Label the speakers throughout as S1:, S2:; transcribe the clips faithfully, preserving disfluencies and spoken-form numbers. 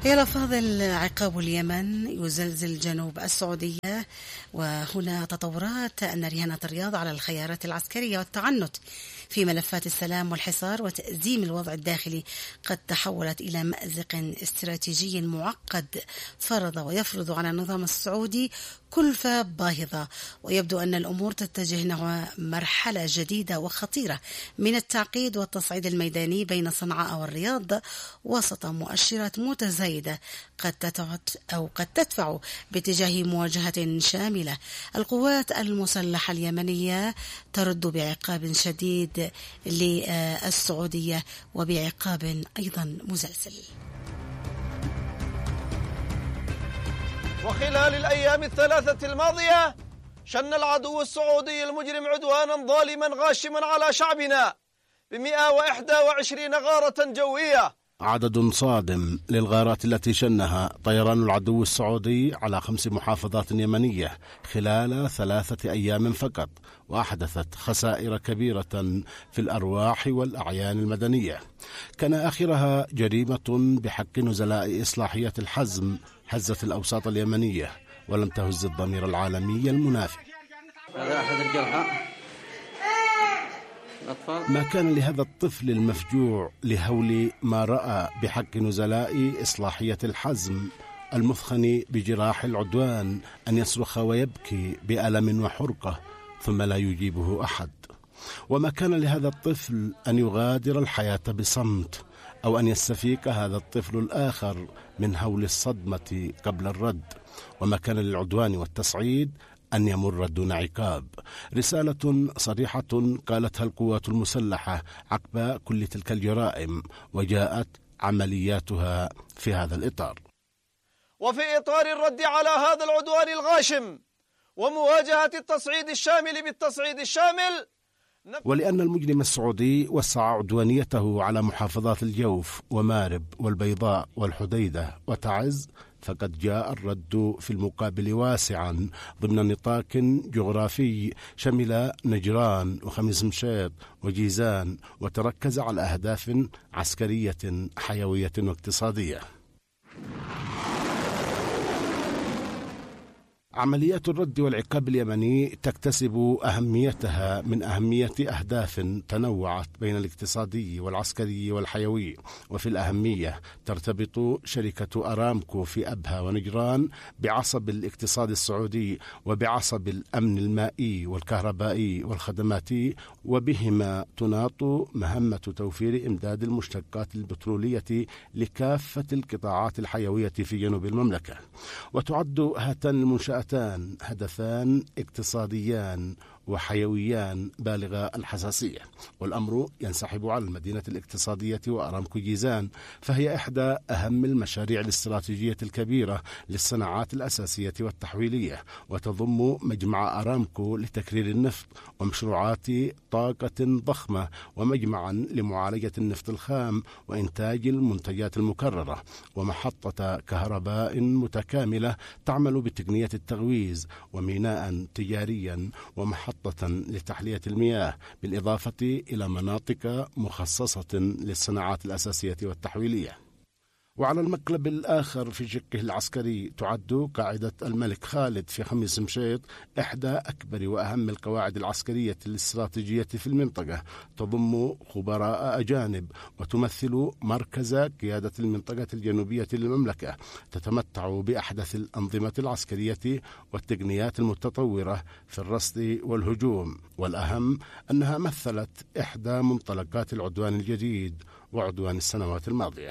S1: يا الأفاضل، عقاب اليمن يزلزل جنوب السعودية، وهنا تطورات أن رهانة الرياض على الخيارات العسكرية والتعنت في ملفات السلام والحصار وتأزيم الوضع الداخلي قد تحولت إلى مأزق استراتيجي معقد فرض ويفرض على النظام السعودي كلفة باهظة. ويبدو أن الأمور تتجه نحو مرحلة جديدة وخطيرة من التعقيد والتصعيد الميداني بين صنعاء والرياض وسط مؤشرات متزايدة قد تدفع أو قد تدفع باتجاه مواجهة شاملة. القوات المسلحة اليمنية ترد بعقاب شديد للسعودية وبعقاب أيضا مزلزل.
S2: وخلال الأيام الثلاثة الماضية شن العدو السعودي المجرم عدوانا ظالما غاشما على شعبنا بمئة وإحدى وعشرين غارة جوية.
S3: عدد صادم للغارات التي شنها طيران العدو السعودي على خمس محافظات يمنية خلال ثلاثة أيام فقط، وأحدثت خسائر كبيرة في الأرواح والأعيان المدنية. كان آخرها جريمة بحق نزلاء إصلاحية الحزم هزت الأوساط اليمنية ولم تهز الضمير العالمي المنافي.
S4: هذا أحد الجرحى.
S3: ما كان لهذا الطفل المفجوع لهول ما رأى بحق نزلاء إصلاحية الحزم المثخن بجراح العدوان أن يصرخ ويبكي بألم وحرقة ثم لا يجيبه أحد. وما كان لهذا الطفل أن يغادر الحياة بصمت أو أن يستفيق هذا الطفل الآخر من هول الصدمة قبل الرد. وما كان للعدوان والتصعيد أن يمر دون عقاب. رسالة صريحة قالتها القوات المسلحة عقب كل تلك الجرائم، وجاءت عملياتها في هذا الإطار.
S2: وفي إطار الرد على هذا العدوان الغاشم ومواجهة التصعيد الشامل بالتصعيد الشامل،
S3: ولأن المجرم السعودي وسع عدوانيته على محافظات الجوف ومارب والبيضاء والحديدة وتعز، فقد جاء الرد في المقابل واسعا ضمن نطاق جغرافي شمل نجران وخميس مشيط وجيزان، وتركز على أهداف عسكرية حيوية واقتصادية. عمليات الرد والعقاب اليمني تكتسب أهميتها من أهمية أهداف تنوعت بين الاقتصادي والعسكري والحيوي. وفي الأهمية ترتبط شركة أرامكو في أبها ونجران بعصب الاقتصاد السعودي وبعصب الأمن المائي والكهربائي والخدماتي، وبهما تناط مهمة توفير إمداد المشتقات البترولية لكافة القطاعات الحيوية في جنوب المملكة. وتعد هاتان المنشآت هدفان اقتصاديان وحيويان بالغ الحساسية، والأمر ينسحب على المدينة الاقتصادية وأرامكو جيزان، فهي إحدى أهم المشاريع الاستراتيجية الكبيرة للصناعات الأساسية والتحويلية، وتضم مجمع أرامكو لتكرير النفط ومشروعات طاقة ضخمة ومجمعا لمعالجة النفط الخام وإنتاج المنتجات المكررة، ومحطة كهرباء متكاملة تعمل بتقنية التغويز، وميناء تجاريا، ومحطة لتحلية المياه، بالإضافة إلى مناطق مخصصة للصناعات الأساسية والتحويلية. وعلى المقلب الآخر في شقه العسكري تعد قاعدة الملك خالد في خميس مشيط إحدى أكبر وأهم القواعد العسكرية الاستراتيجية في المنطقة، تضم خبراء أجانب وتمثل مركز قيادة المنطقة الجنوبية للمملكة، تتمتع بأحدث الأنظمة العسكرية والتقنيات المتطورة في الرصد والهجوم. والأهم أنها مثلت إحدى منطلقات العدوان الجديد وعدوان السنوات الماضية.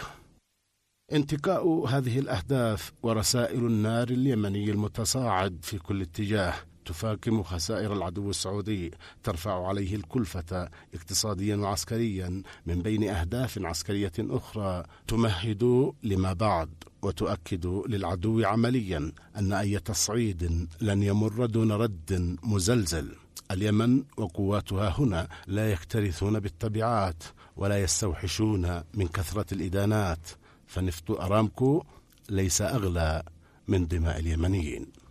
S3: انتقاء هذه الأهداف ورسائل النار اليمني المتصاعد في كل اتجاه تفاكم خسائر العدو السعودي، ترفع عليه الكلفة اقتصاديا وعسكريا من بين أهداف عسكرية أخرى تمهد لما بعد، وتؤكد للعدو عمليا أن أي تصعيد لن يمر دون رد مزلزل. اليمن وقواتها هنا لا يكترثون بالتبعات ولا يستوحشون من كثرة الإدانات، فنفط أرامكو ليس أغلى من دماء اليمنيين.